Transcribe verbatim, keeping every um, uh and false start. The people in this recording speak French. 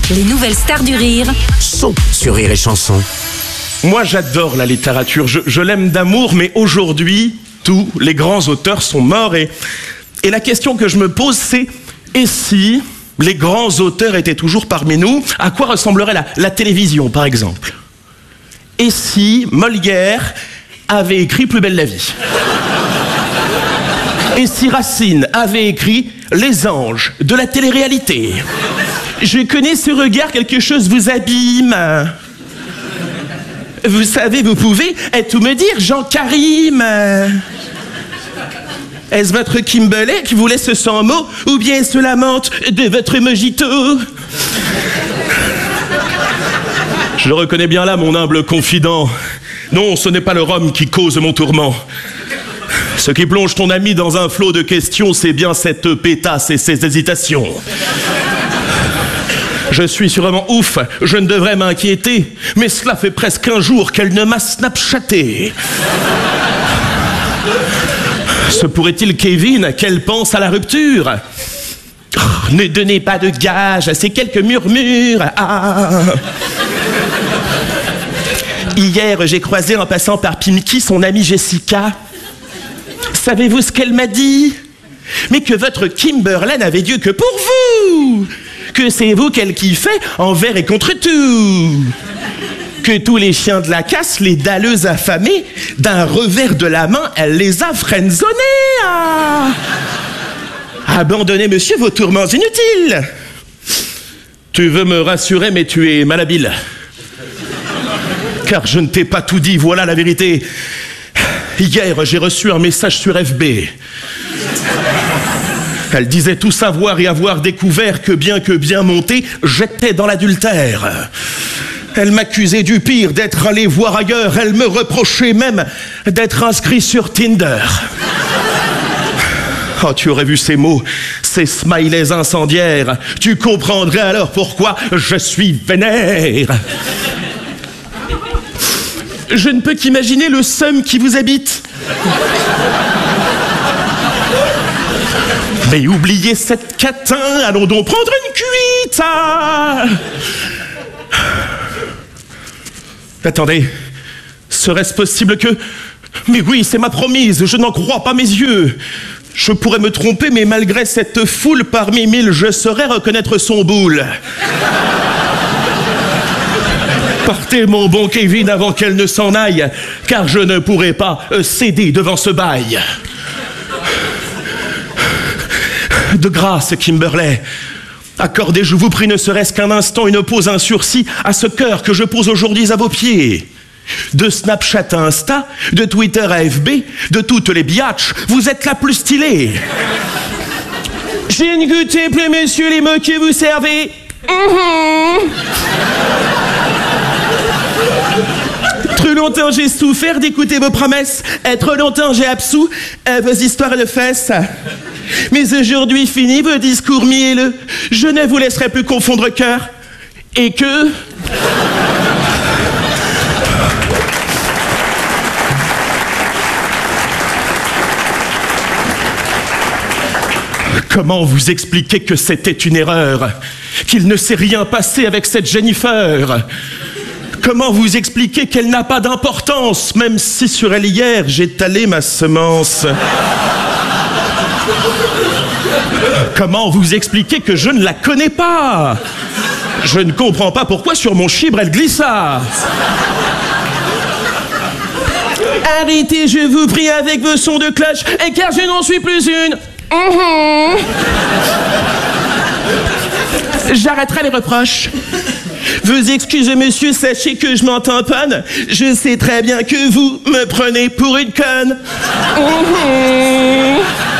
Les nouvelles stars du rire sont sur Rire et Chanson. Moi, j'adore la littérature. Je, je l'aime d'amour, mais aujourd'hui, tous les grands auteurs sont morts. Et, et la question que je me pose, c'est et si les grands auteurs étaient toujours parmi nous, à quoi ressemblerait la, la télévision, par exemple? Et si Molière avait écrit Plus belle la vie? Et si Racine avait écrit Les anges de la télé-réalité? Je connais ce regard, quelque chose vous abîme. Vous savez, vous pouvez tout me dire, Jean Karim. Est-ce votre Kimberley qui vous laisse sans mots, ou bien se lamente de votre mojito? Je le reconnais bien là, mon humble confident. Non, ce n'est pas le rhum qui cause mon tourment. Ce qui plonge ton ami dans un flot de questions, c'est bien cette pétasse et ses hésitations. Je suis sûrement ouf, je ne devrais m'inquiéter, mais cela fait presque un jour qu'elle ne m'a snapchaté. Se pourrait-il, Kevin, qu'elle pense à la rupture? Oh, ne donnez pas de gage, c'est quelques murmures. Ah. Hier, j'ai croisé en passant par Pimki son amie Jessica. Savez-vous ce qu'elle m'a dit? Mais que votre Kimberley n'avait Dieu que pour vous, que c'est vous qu'elle kiffait envers et contre tout, que tous les chiens de la casse, les dalleuses affamées, d'un revers de la main, elle les a friendzonnés. Ah. Abandonnez, monsieur, vos tourments inutiles. Tu veux me rassurer, mais tu es malhabile. Car je ne t'ai pas tout dit, voilà la vérité. Hier, j'ai reçu un message sur F B. Elle disait tout savoir et avoir découvert que bien que bien monté, j'étais dans l'adultère. Elle m'accusait du pire, d'être allé voir ailleurs. Elle me reprochait même d'être inscrit sur Tinder. Oh, tu aurais vu ces mots, ces smileys incendiaires. Tu comprendrais alors pourquoi je suis vénère. Je ne peux qu'imaginer le seum qui vous habite. Mais oubliez cette catin, allons donc prendre une cuite. Ah. Attendez, serait-ce possible que... Mais oui, c'est ma promise, je n'en crois pas mes yeux. Je pourrais me tromper, mais malgré cette foule, parmi mille, je saurais reconnaître son boule. Partez, mon bon Kevin, avant qu'elle ne s'en aille, car je ne pourrai pas céder devant ce bail. De grâce, Kimberley, accordez, je vous prie, ne serait-ce qu'un instant, une pause, un sursis à ce cœur que je pose aujourd'hui à vos pieds. De Snapchat à Insta, de Twitter à F B, de toutes les biatches, vous êtes la plus stylée. Je ne goûtais plus, messieurs, les mots que vous servez. Mmh. Trop longtemps j'ai souffert d'écouter vos promesses, et trop longtemps j'ai absous à vos histoires de fesses. Mais aujourd'hui fini vos discours mielleux, je ne vous laisserai plus confondre cœur et que... Comment vous expliquer que c'était une erreur, qu'il ne s'est rien passé avec cette Jennifer? Comment vous expliquer qu'elle n'a pas d'importance, même si sur elle hier j'ai talé ma semence? Comment vous expliquer que je ne la connais pas? Je ne comprends pas pourquoi sur mon chibre elle glissa. Arrêtez, je vous prie, avec vos sons de cloche, car je n'en suis plus une. Mmh. J'arrêterai les reproches. Vous excusez, monsieur, sachez que je m'en tamponne. Je sais très bien que vous me prenez pour une conne. Mmh.